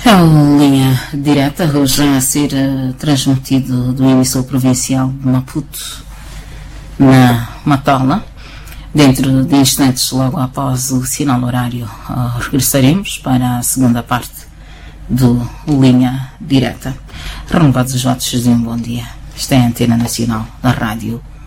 É o Linha Direta, hoje a ser transmitido do emissor provincial de Maputo, na Matola. Dentro de instantes, logo após o sinal horário, regressaremos para a segunda parte do Linha Direta. Renovados os votos de um bom dia. Esta é a Antena Nacional da Rádio